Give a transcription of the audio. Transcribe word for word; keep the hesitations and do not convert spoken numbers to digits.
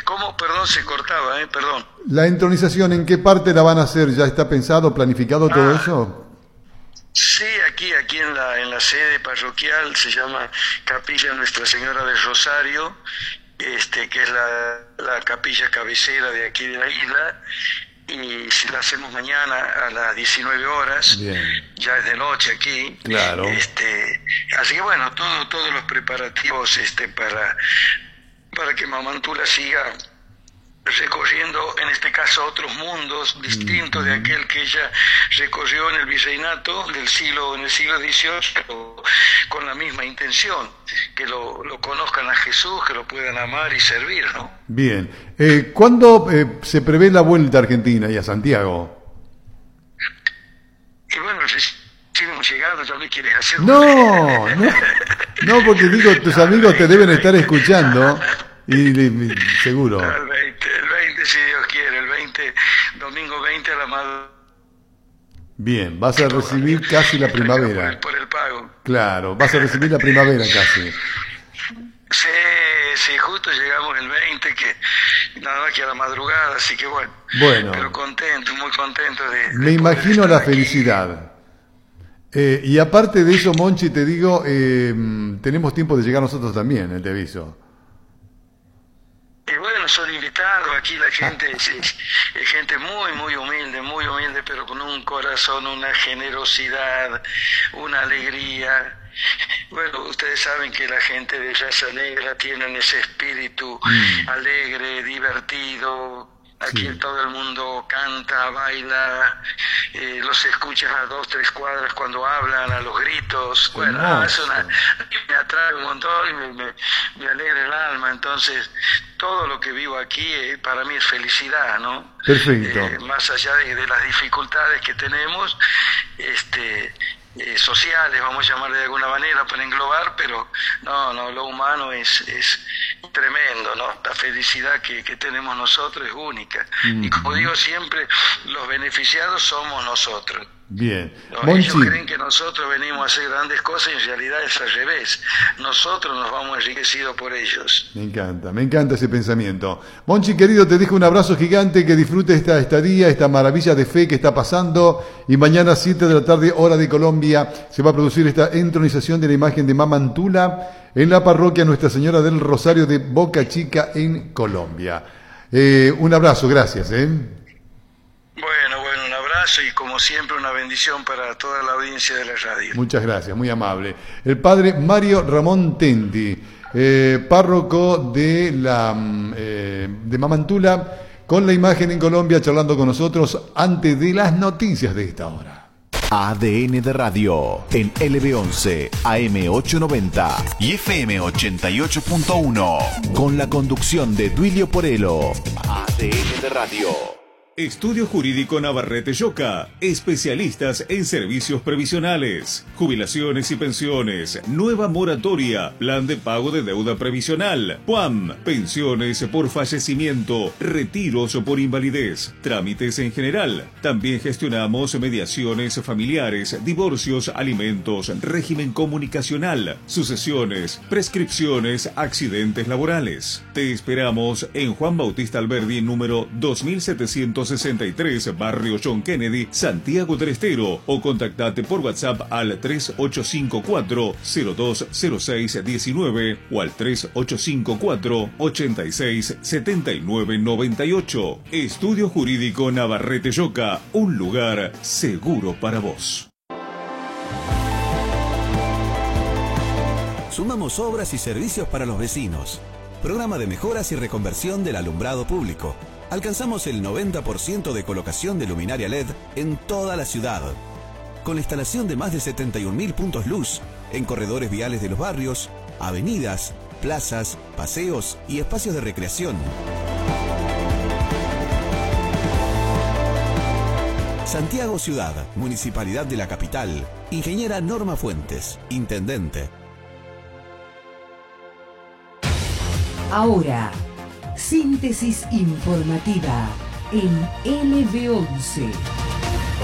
¿Cómo? Perdón, se cortaba, ¿eh? Perdón. ¿La entronización en qué parte la van a hacer? ¿Ya está pensado, planificado todo Ah, eso? sí, aquí, aquí en la, en la sede parroquial, se llama Capilla Nuestra Señora del Rosario, este, que es la, la capilla cabecera de aquí de la isla, y si la hacemos mañana a las diecinueve horas, Bien. ya es de noche aquí. Claro. Este, así que bueno, todo, todos los preparativos este, para, para que Mamantula siga recorriendo, en este caso, otros mundos distintos de aquel que ella recorrió en el virreinato del siglo, en el siglo dieciocho, con la misma intención, que lo, lo conozcan a Jesús, que lo puedan amar y servir, ¿no? Bien. Eh, ¿Cuándo eh, se prevé la vuelta a Argentina y a Santiago? Y bueno, seguimos llegando, tal vez quieres hacer... No, no, no, porque digo, tus amigos te deben estar escuchando y, y seguro. El veinte, el veinte, si Dios quiere, el veinte, domingo veinte a la madrugada. Bien, vas a recibir casi la primavera. Por el, por el pago. Claro, vas a recibir la primavera casi. Sí, sí, justo llegamos el veinte, que nada más que a la madrugada, así que bueno. Bueno. Pero contento, muy contento de... de Me imagino la aquí. felicidad. Eh, y aparte de eso, Monchi, te digo, eh, tenemos tiempo de llegar nosotros también, eh, te aviso. Y bueno, son invitados, aquí la gente es, es, es gente muy, muy humilde, muy humilde, pero con un corazón, una generosidad, una alegría. Bueno, ustedes saben que la gente de Raza Negra tienen ese espíritu mm. alegre, divertido. Aquí sí. Todo el mundo canta, baila, eh, los escuchas a dos, tres cuadras cuando hablan, a los gritos. Bueno, ah, eso una, me atrae un montón y me, me, me alegra el alma. Entonces, todo lo que vivo aquí eh, para mí es felicidad, ¿no? Perfecto. Eh, más allá de, de las dificultades que tenemos, este... Eh, sociales, vamos a llamarle de alguna manera para englobar, pero no, no, lo humano es, es tremendo, ¿no? La felicidad que, que tenemos nosotros es única. Mm-hmm. Y como digo siempre, los beneficiados somos nosotros. Bien. ¿No? Ellos creen que nosotros venimos a hacer grandes cosas y en realidad es al revés. Nosotros nos vamos enriquecidos por ellos. Me encanta, me encanta ese pensamiento. Monchi, querido, te dejo un abrazo gigante, que disfrutes esta estadía, esta maravilla de fe que está pasando, y mañana a siete de la tarde, hora de Colombia, se va a producir esta entronización de la imagen de Mamantula en la parroquia Nuestra Señora del Rosario de Boca Chica en Colombia. Eh, un abrazo, gracias. ¿eh? Bueno, bueno, un abrazo y como siempre una bendición para toda la audiencia de la radio. Muchas gracias, muy amable. El padre Mario Ramón Tendi, eh, párroco de la eh, de Mamantula, con la imagen en Colombia, charlando con nosotros antes de las noticias de esta hora. A D N de Radio en L B once, A M ochocientos noventa y F M ochenta y ocho punto uno, con la conducción de Duilio Porello. A D N de Radio. Estudio Jurídico Navarrete Lloca, especialistas en servicios previsionales, jubilaciones y pensiones, nueva moratoria, plan de pago de deuda previsional, P U A M, pensiones por fallecimiento, retiros por invalidez, trámites en general. También gestionamos mediaciones familiares, divorcios, alimentos, régimen comunicacional, sucesiones, prescripciones, accidentes laborales. Te esperamos en Juan Bautista Alberdi, número dos mil setecientos sesenta y tres, Barrio John Kennedy, Santiago del Estero, o contactate por WhatsApp al tres ocho cinco cuatro, cero dos cero seis uno nueve o al tres ocho cinco cuatro, ochenta y seis, setenta y nueve noventa y ocho. Estudio Jurídico Navarrete Lloca, un lugar seguro para vos. Sumamos obras y servicios para los vecinos. Programa de mejoras y reconversión del alumbrado público. Alcanzamos el noventa por ciento de colocación de luminaria L E D en toda la ciudad, con la instalación de más de setenta y un mil puntos luz en corredores viales de los barrios, avenidas, plazas, paseos y espacios de recreación. Santiago Ciudad, Municipalidad de la Capital, Ingeniera Norma Fuentes, Intendente. Ahora, síntesis informativa en L B once.